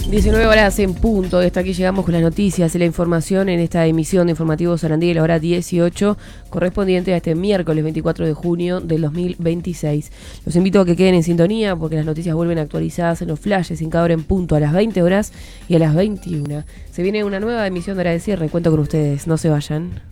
19 horas en punto. Hasta aquí llegamos con las noticias y la información en esta emisión de Informativo Sarandí, la hora 18, correspondiente a este miércoles 24 de junio del 2026. Los invito a que queden en sintonía porque las noticias vuelven actualizadas en los flashes en cada hora en punto a las 20 horas y a las 21. Se viene una nueva emisión de Hora de Cierre. Cuento con ustedes. No se vayan.